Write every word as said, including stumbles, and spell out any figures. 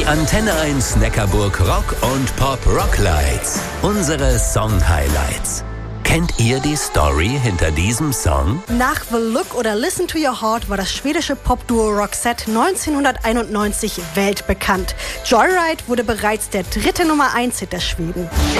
Die Antenne eins Neckarburg Rock und Pop Rocklights. Unsere Song-Highlights. Kennt ihr die Story hinter diesem Song? Nach The Look oder Listen to Your Heart war das schwedische Popduo Roxette neunzehnhunderteinundneunzig weltbekannt. Joyride wurde bereits der dritte Nummer eins Hit der Schweden.